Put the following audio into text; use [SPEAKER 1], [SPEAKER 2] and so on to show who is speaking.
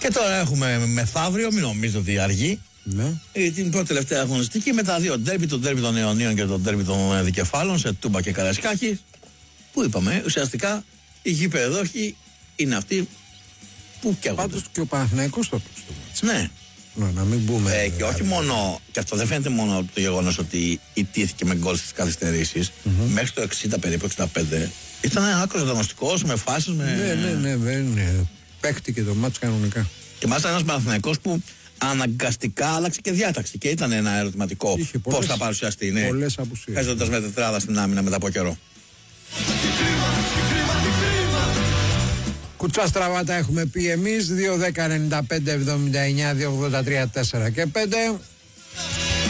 [SPEAKER 1] Και τώρα έχουμε μεθαύριο, μην νομίζω ότι αργεί.
[SPEAKER 2] Ναι.
[SPEAKER 1] Την πρώτη τελευταία αγωνιστική με τα δύο ντέρμπι, τον ντέρμπι των Αιωνίων και τον ντέρμπι των Δικεφάλων σε Τούμπα και Καραϊσκάκη. Που είπαμε, ουσιαστικά οι γηπεδόχοι είναι αυτοί που καίγονται.
[SPEAKER 2] Πάντως και ο Παναθηναϊκός το έπαιξε.
[SPEAKER 1] Ναι.
[SPEAKER 2] Να μην πούμε.
[SPEAKER 1] Και όχι μόνο, και αυτό δεν φαίνεται μόνο το γεγονός ότι ιτήθηκε με γκολ στις καθυστερήσεις. Μέχρι το 60 περίπου, 65. Ήταν άκρος ανταγωνιστικός, με φάσεις.
[SPEAKER 2] Ναι. Παίχτηκε το μάτς κανονικά.
[SPEAKER 1] Και μάλιστα ένας Παναθηναϊκός που αναγκαστικά άλλαξε και διάταξη. Και ήταν ένα ερωτηματικό πώς θα παρουσιαστεί. Ναι.
[SPEAKER 2] Πολλές απουσίες.
[SPEAKER 1] Παίζοντας με τετράδα στην άμυνα μετά από καιρό.
[SPEAKER 2] Κουτσά στραβάτα έχουμε πει εμείς. 2-10-95-79-283-4 και 5.